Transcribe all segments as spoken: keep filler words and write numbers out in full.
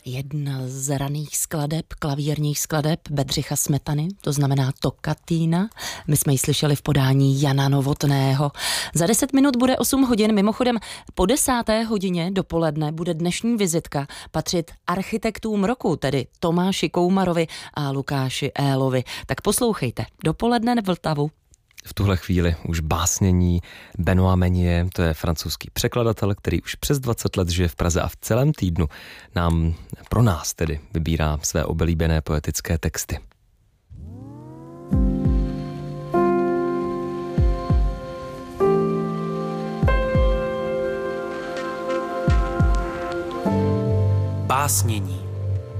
Jedna z raných skladeb, klavírních skladeb Bedřicha Smetany, to znamená Tokatína. My jsme ji slyšeli v podání Jana Novotného. Za deset minut bude osm hodin, mimochodem po desáté hodině dopoledne bude dnešní vizitka patřit architektům roku, tedy Tomáši Koumarovi a Lukáši Élovi. Tak poslouchejte, dopoledne v Vltavu. V tuhle chvíli už básnění Benoît Meunier, to je francouzský překladatel, který už přes dvacet let žije v Praze a v celém týdnu nám, pro nás tedy, vybírá své oblíbené poetické texty. Básnění.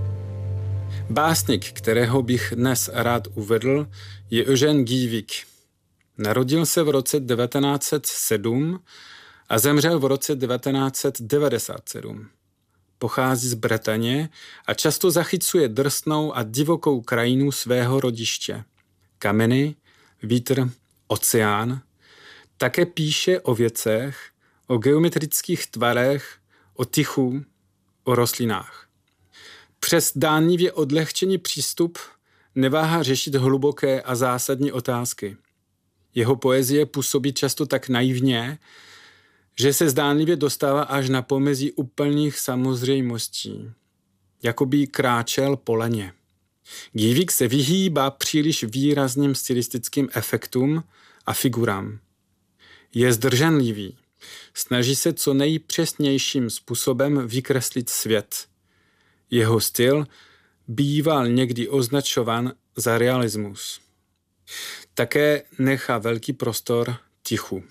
Básník, kterého bych dnes rád uvedl, je Eugène Guivic. Narodil se v roce devatenáct set sedm a zemřel v roce devatenáct set devadesát sedm. Pochází z Bretaně a často zachycuje drsnou a divokou krajinu svého rodiště. Kameny, vítr, oceán. Také píše o věcech, o geometrických tvarech, o tichu, o rostlinách. Přes dánlivě odlehčený přístup neváhá řešit hluboké a zásadní otázky. Jeho poezie působí často tak naivně, že se zdánlivě dostává až na pomezí úplných samozřejmostí, jako by kráčel po laně. Guivic se vyhýbá příliš výrazným stylistickým efektům a figurám. Je zdrženlivý, snaží se co nejpřesnějším způsobem vykreslit svět. Jeho styl býval někdy označován za realismus. Také nechá velký prostor tichu.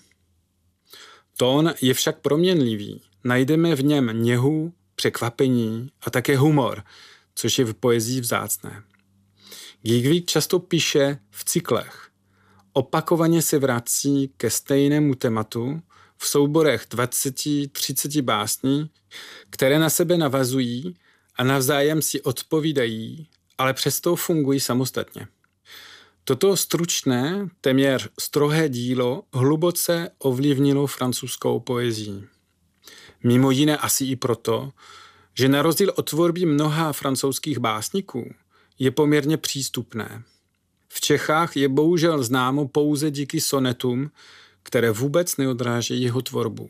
Tón je však proměnlivý. Najdeme v něm něhu, překvapení a také humor, což je v poezii vzácné. Guivic často píše v cyklech. Opakovaně se vrací ke stejnému tématu v souborech dvacet třicet básní, které na sebe navazují a navzájem si odpovídají, ale přesto fungují samostatně. Toto stručné, téměř strohé dílo hluboce ovlivnilo francouzskou poezii. Mimo jiné asi i proto, že na rozdíl od tvorby mnoha francouzských básníků je poměrně přístupné. V Čechách je bohužel známo pouze díky sonetům, které vůbec neodrážejí jeho tvorbu.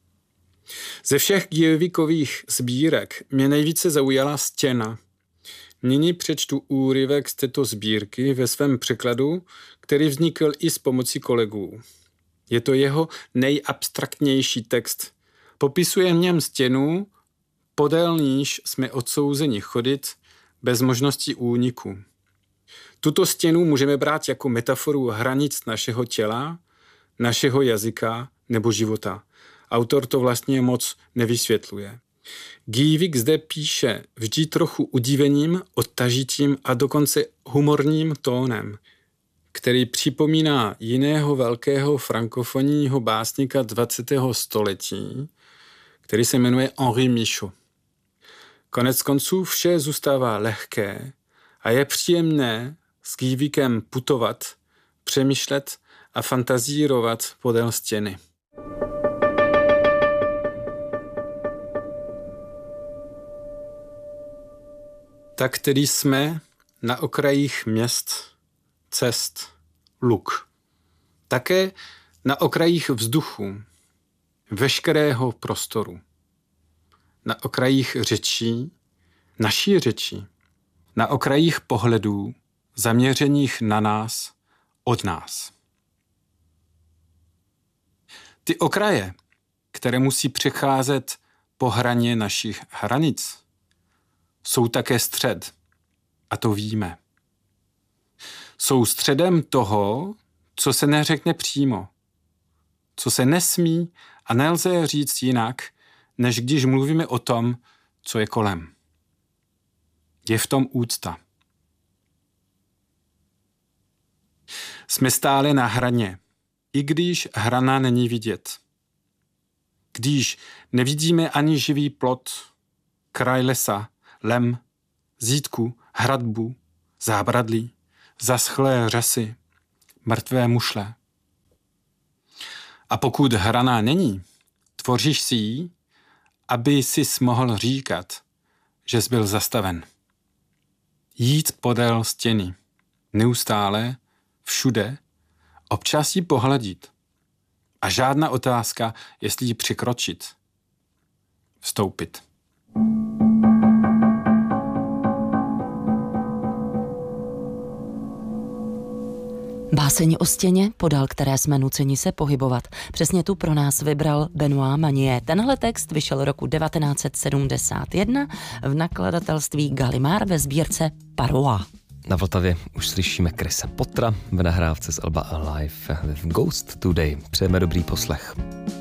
Ze všech Guivicových sbírek mě nejvíce zaujala Stěna. Nyní přečtu úryvek z této sbírky ve svém překladu, který vznikl i s pomocí kolegů. Je to jeho nejabstraktnější text. Popisuje v něm stěnu, podél níž jsme odsouzeni chodit bez možnosti úniku. Tuto stěnu můžeme brát jako metaforu hranic našeho těla, našeho jazyka nebo života. Autor to vlastně moc nevysvětluje. Guivic zde píše vždy trochu udivením, odtažitím a dokonce humorním tónem, který připomíná jiného velkého frankofonního básníka dvacátého století, který se jmenuje Henri Michaud. Konec konců vše zůstává lehké a je příjemné s Guivicem putovat, přemýšlet a fantazírovat podél stěny. Tak tedy jsme na okrajích měst, cest, luk. Také na okrajích vzduchu, veškerého prostoru. Na okrajích řečí, naší řeči. Na okrajích pohledů, zaměřených na nás, od nás. Ty okraje, které musí přecházet po hraně našich hranic, jsou také střed, a to víme. Jsou středem toho, co se neřekne přímo, co se nesmí a nelze říct jinak, než když mluvíme o tom, co je kolem. Je v tom úcta. Jsme stále na hraně, i když hrana není vidět. Když nevidíme ani živý plot, kraj lesa, lem, zítku, hradbu, zábradlí, zaschlé řasy, mrtvé mušle. A pokud hraná není, tvoříš si ji, aby sis mohl říkat, že jsi byl zastaven. Jít podél stěny. Neustále, všude, občas ji pohladit. A žádná otázka, jestli ji překročit. Vstoupit. Báseň o stěně, podél které jsme nuceni se pohybovat. Přesně tu pro nás vybral Benoît Magnier. Tenhle text vyšel roku devatenáct set sedmdesát jedna v nakladatelství Gallimard ve sbírce Parois. Na Vltavě už slyšíme Chrisa Pottera v nahrávce z alba Alive with Ghost Today. Přejeme dobrý poslech.